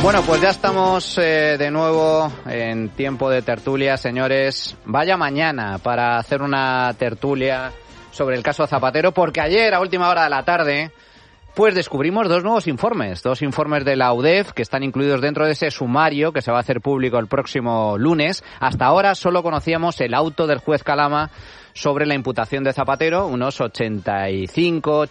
Bueno, pues ya estamos de nuevo en tiempo de tertulia, señores. Vaya mañana para hacer una tertulia sobre el caso Zapatero, porque ayer, a última hora de la tarde, pues descubrimos dos informes de la UDEF que están incluidos dentro de ese sumario que se va a hacer público el próximo lunes. Hasta ahora solo conocíamos el auto del juez Calama sobre la imputación de Zapatero, unos 85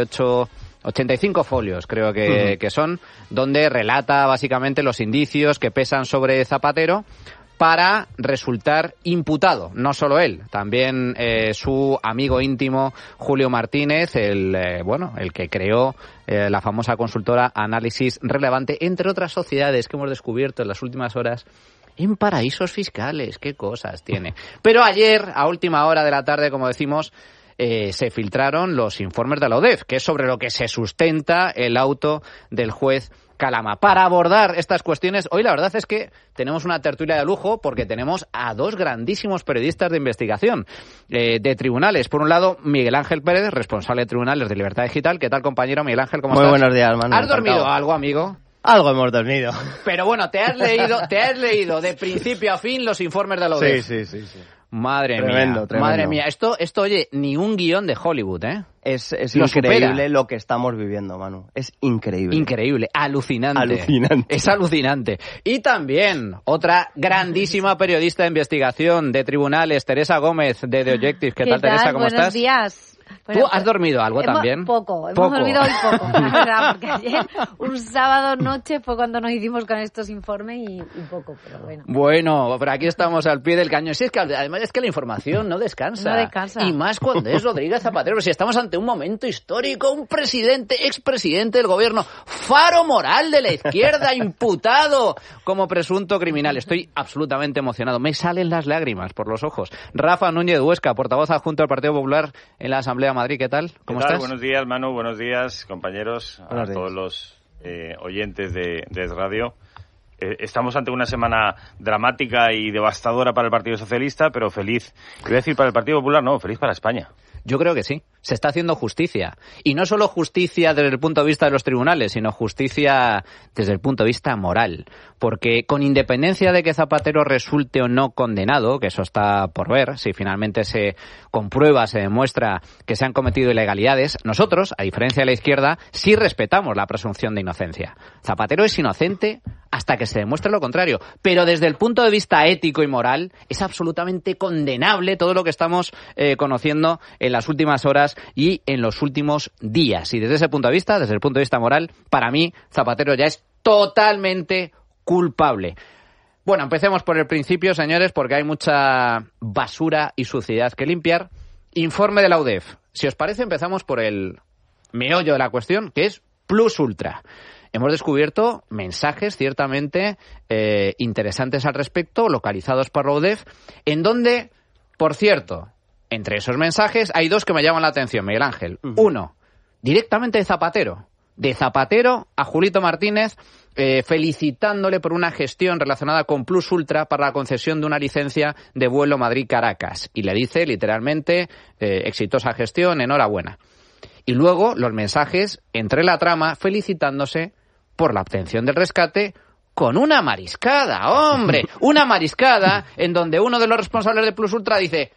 folios creo que son, donde relata básicamente los indicios que pesan sobre Zapatero para resultar imputado. No solo él, también su amigo íntimo Julio Martínez, el que creó la famosa consultora Análisis Relevante, entre otras sociedades que hemos descubierto en las últimas horas en paraísos fiscales. Qué cosas tiene. Pero ayer, a última hora de la tarde, como decimos, se filtraron los informes de la UDEF, que es sobre lo que se sustenta el auto del juez Calama. Para abordar estas cuestiones, hoy la verdad es que tenemos una tertulia de lujo porque tenemos a dos grandísimos periodistas de investigación de tribunales. Por un lado, Miguel Ángel Pérez, responsable de Tribunales de Libertad Digital. ¿Qué tal, compañero? Miguel Ángel, ¿cómo estás? Muy buenos días, Manu. ¿Has dormido algo, amigo? Algo hemos dormido. Pero bueno, te has leído de principio a fin los informes de la UDEF. Sí. Madre Tremendo. Mía. Esto, oye, ni un guión de Hollywood, ¿eh? Es increíble lo que estamos viviendo, Manu. Es increíble. Increíble, alucinante. Es alucinante. Y también otra grandísima periodista de investigación de tribunales, Teresa Gómez, de The Objective. ¿Qué tal, Teresa? ¿Cómo estás? Buenos días. ¿Tú has dormido algo también? Hemos dormido hoy poco, la verdad, porque ayer, un sábado noche, fue cuando nos hicimos con estos informes y poco, pero bueno. Bueno, pero aquí estamos al pie del cañón. Sí, es que además es que la información no descansa. No descansa. Y más cuando es Rodríguez Zapatero. Si estamos ante un momento histórico, un expresidente del gobierno, faro moral de la izquierda, imputado como presunto criminal. Estoy absolutamente emocionado. Me salen las lágrimas por los ojos. Rafa Núñez Huesca, portavoz adjunto del Partido Popular en la Asamblea de Madrid. ¿Qué tal? ¿Cómo estás? Buenos días, Manu. Buenos días, compañeros. Todos los oyentes de Es Radio. Estamos ante una semana dramática y devastadora para el Partido Socialista, pero feliz. Quiero decir, para el Partido Popular, no, feliz para España. Yo creo que sí. Se está haciendo justicia. Y no solo justicia desde el punto de vista de los tribunales, sino justicia desde el punto de vista moral. Porque con independencia de que Zapatero resulte o no condenado, que eso está por ver, si finalmente se comprueba, se demuestra que se han cometido ilegalidades, nosotros, a diferencia de la izquierda, sí respetamos la presunción de inocencia. Zapatero es inocente hasta que se demuestre lo contrario. Pero desde el punto de vista ético y moral, es absolutamente condenable todo lo que estamos conociendo en las últimas horas y en los últimos días. Y desde ese punto de vista, desde el punto de vista moral, para mí, Zapatero ya es totalmente culpable. Bueno, empecemos por el principio, señores, porque hay mucha basura y suciedad que limpiar. Informe de la UDEF. Si os parece, empezamos por el meollo de la cuestión, que es Plus Ultra. Hemos descubierto mensajes ciertamente interesantes al respecto, localizados por la UDEF, en donde, por cierto, entre esos mensajes hay dos que me llaman la atención, Miguel Ángel. Uno, directamente de Zapatero. De Zapatero a Julito Martínez, felicitándole por una gestión relacionada con Plus Ultra para la concesión de una licencia de vuelo Madrid-Caracas. Y le dice, literalmente, exitosa gestión, enhorabuena. Y luego los mensajes entre la trama felicitándose por la obtención del rescate con una mariscada, hombre. Una mariscada en donde uno de los responsables de Plus Ultra dice,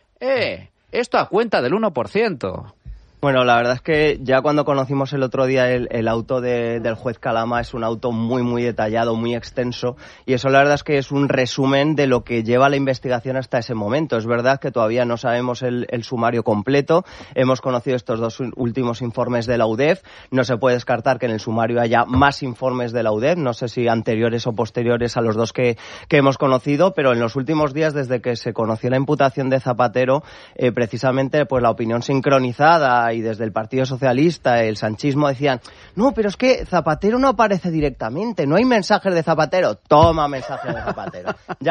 esto a cuenta del 1%. Bueno, la verdad es que ya cuando conocimos el otro día el auto del juez Calama, es un auto muy detallado, muy extenso, y eso la verdad es que es un resumen de lo que lleva la investigación hasta ese momento. Es verdad que todavía no sabemos el sumario completo, hemos conocido estos dos últimos informes de la UDEF, no se puede descartar que en el sumario haya más informes de la UDEF, no sé si anteriores o posteriores a los dos que hemos conocido, pero en los últimos días, desde que se conoció la imputación de Zapatero, precisamente pues la opinión sincronizada y desde el Partido Socialista, el sanchismo, decían, no, pero es que Zapatero no aparece directamente, no hay mensajes de Zapatero. Toma mensajes de Zapatero.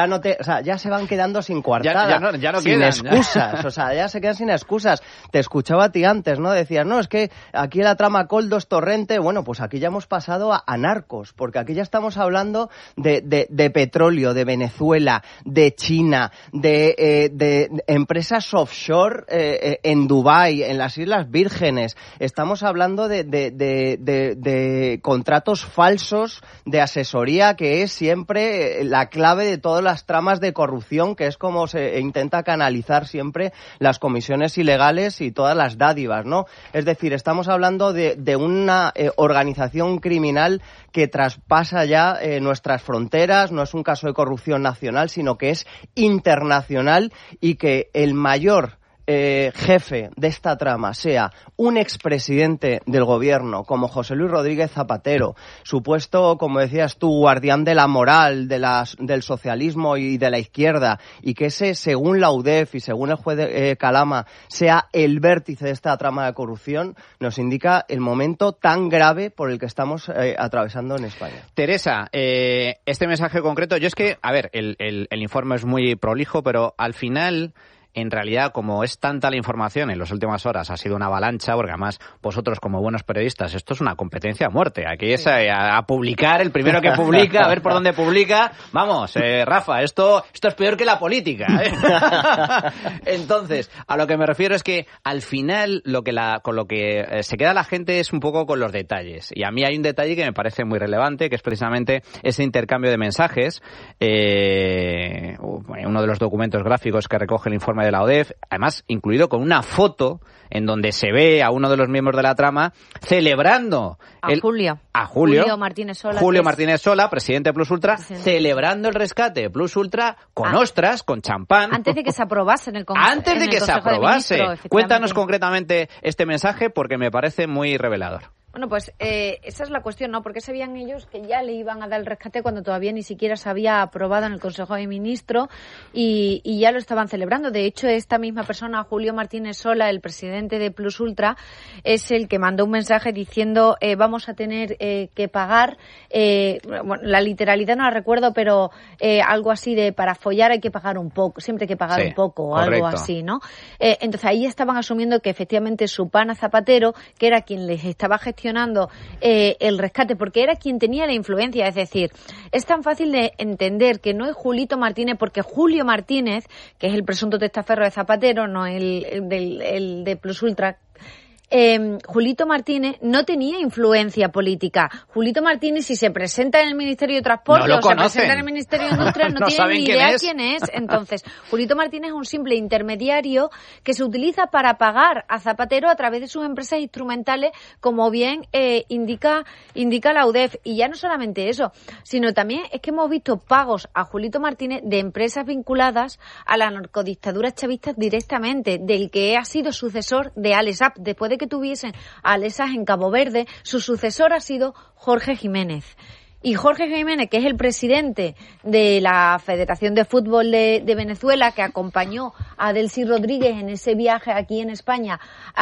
Ya se van quedando sin coartada, ya no sin quedan, excusas, ya se quedan sin excusas. Te escuchaba a ti antes, ¿no? Decías, no, es que aquí la trama Koldo Torrente, bueno, pues aquí ya hemos pasado a narcos, porque aquí ya estamos hablando de petróleo, de Venezuela, de China, de empresas offshore en Dubái, en las Islas vírgenes, estamos hablando de contratos falsos de asesoría, que es siempre la clave de todas las tramas de corrupción, que es como se intenta canalizar siempre las comisiones ilegales y todas las dádivas, ¿no? Es decir, estamos hablando de una organización criminal que traspasa ya nuestras fronteras, no es un caso de corrupción nacional, sino que es internacional, y que el mayor jefe de esta trama sea un expresidente del gobierno como José Luis Rodríguez Zapatero, supuesto, como decías tú, guardián de la moral del socialismo y de la izquierda, y que ese, según la UDEF y según el juez Calama, sea el vértice de esta trama de corrupción, nos indica el momento tan grave por el que estamos atravesando en España. Teresa, este mensaje concreto, yo es que, a ver, el informe es muy prolijo, pero al final, en realidad, como es tanta la información en las últimas horas, ha sido una avalancha, porque además vosotros, como buenos periodistas, esto es una competencia a muerte. Aquí es a publicar, el primero que publica, a ver por dónde publica. Vamos, Rafa, esto es peor que la política, ¿eh? Entonces, a lo que me refiero es que al final con lo que se queda la gente es un poco con los detalles. Y a mí hay un detalle que me parece muy relevante, que es precisamente ese intercambio de mensajes. Uno de los documentos gráficos que recoge el informe de la ODEF, además incluido con una foto en donde se ve a uno de los miembros de la trama celebrando Julio Martínez Sola, presidente de Plus Ultra, celebrando el rescate de Plus Ultra con ostras, con champán. Antes de que se aprobase en el Consejo. Antes de que se aprobase. Cuéntanos concretamente este mensaje, porque me parece muy revelador. Bueno, pues esa es la cuestión, ¿no? Porque sabían ellos que ya le iban a dar el rescate cuando todavía ni siquiera se había aprobado en el Consejo de Ministros, y ya lo estaban celebrando. De hecho, esta misma persona, Julio Martínez Sola, el presidente de Plus Ultra, es el que mandó un mensaje diciendo vamos a tener que pagar, bueno, la literalidad no la recuerdo, pero algo así de para follar hay que pagar un poco, siempre hay que pagar un poco, o algo así, ¿no? Entonces ahí estaban asumiendo que efectivamente su pana Zapatero, que era quien les estaba gestionando el rescate, porque era quien tenía la influencia. Es decir, es tan fácil de entender que no es Julito Martínez, porque Julio Martínez, que es el presunto testaferro de Zapatero, no el de Plus Ultra, Julito Martínez no tenía influencia política. Julito Martínez, si se presenta en el Ministerio de Transporte o se presenta en el Ministerio de Industria, no tienen ni idea quién es. Entonces, Julito Martínez es un simple intermediario que se utiliza para pagar a Zapatero a través de sus empresas instrumentales, como bien indica la UDEF. Y ya no solamente eso, sino también es que hemos visto pagos a Julito Martínez de empresas vinculadas a la narcodictadura chavista directamente, del que ha sido sucesor de Alex Saab. Después de que tuviesen a Alex Saab en Cabo Verde, su sucesor ha sido Jorge Jiménez. Y Jorge Jiménez, que es el presidente de la Federación de Fútbol de Venezuela, que acompañó a Delcy Rodríguez en ese viaje aquí en España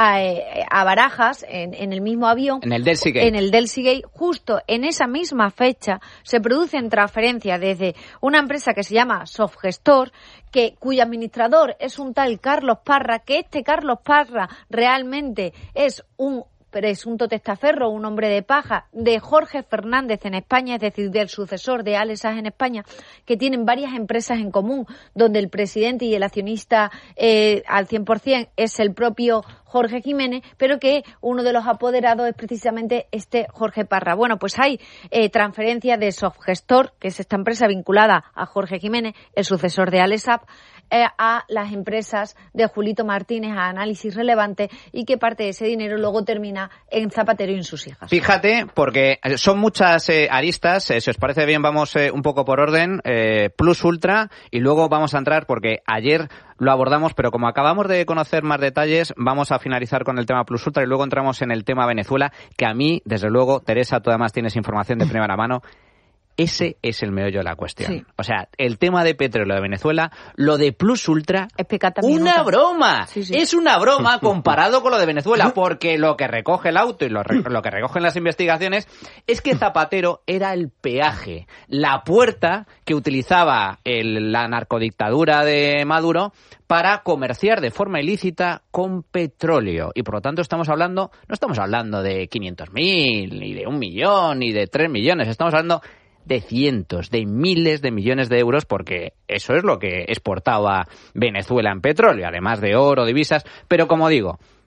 a Barajas, en el mismo avión. En el Delcy Gate. En el Delcy Gate, justo en esa misma fecha, se producen transferencias desde una empresa que se llama Softgestor, cuyo administrador es un tal Carlos Parra, que este Carlos Parra realmente es un presunto testaferro, un hombre de paja de Jorge Fernández en España, es decir, del sucesor de Alex Saab en España, que tienen varias empresas en común, donde el presidente y el accionista al 100% es el propio Jorge Jiménez, pero que uno de los apoderados es precisamente este Jorge Parra. Bueno, pues hay transferencias de Softgestor, que es esta empresa vinculada a Jorge Jiménez, el sucesor de Alex Saab, a las empresas de Julito Martínez, a Análisis Relevante, y que parte de ese dinero luego termina en Zapatero y en sus hijas. Fíjate, porque son muchas aristas. Si os parece bien, vamos un poco por orden. Plus Ultra, y luego vamos a entrar, porque ayer lo abordamos, pero como acabamos de conocer más detalles, vamos a finalizar con el tema Plus Ultra y luego entramos en el tema Venezuela, que a mí, desde luego, Teresa, tú además tienes información de primera mano. Ese es el meollo de la cuestión. Sí. O sea, el tema de petróleo de Venezuela, lo de Plus Ultra, ¡una broma! Sí, sí. Es una broma comparado con lo de Venezuela, porque lo que recoge el auto y lo que recogen las investigaciones es que Zapatero era el peaje, la puerta que utilizaba la narcodictadura de Maduro para comerciar de forma ilícita con petróleo. Y por lo tanto no estamos hablando de 500.000, ni de 1 millón, ni de 3 millones, estamos hablando de cientos, de miles de millones de euros, porque eso es lo que exportaba Venezuela en petróleo, además de oro, divisas. Pero como digo,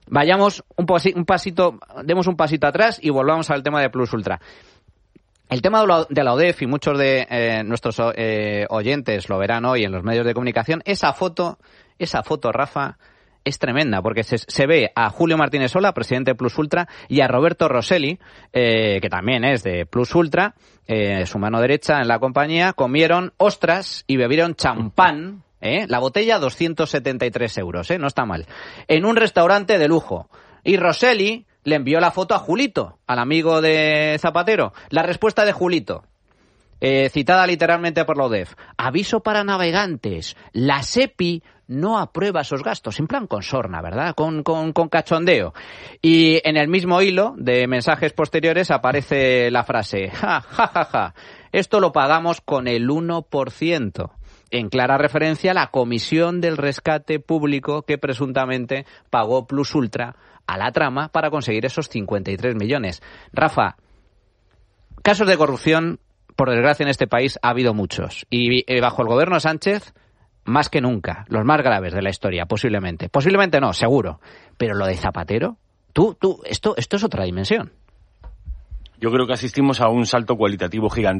Vayamos demos un pasito atrás y volvamos al tema de Plus Ultra. El tema de la ODEF, y muchos de nuestros oyentes lo verán hoy en los medios de comunicación, esa foto, Rafa, es tremenda, porque se ve a Julio Martínez Sola, presidente de Plus Ultra, y a Roberto Rosselli, que también es de Plus Ultra, su mano derecha en la compañía, comieron ostras y bebieron champán, la botella 273 euros, no está mal, en un restaurante de lujo. Y Rosselli le envió la foto a Julito, al amigo de Zapatero. La respuesta de Julito, citada literalmente por la ODEF: aviso para navegantes, la SEPI no aprueba esos gastos, en plan con sorna, ¿verdad? Con cachondeo. Y en el mismo hilo de mensajes posteriores aparece la frase: ja, ja, ja, ja, esto lo pagamos con el 1%, en clara referencia a la comisión del rescate público que presuntamente pagó Plus Ultra a la trama para conseguir esos 53 millones. Rafa, casos de corrupción, por desgracia, en este país ha habido muchos. Y bajo el gobierno Sánchez, más que nunca. Los más graves de la historia, posiblemente. Posiblemente no, seguro. Pero lo de Zapatero, esto es otra dimensión. Yo creo que asistimos a un salto cualitativo gigante.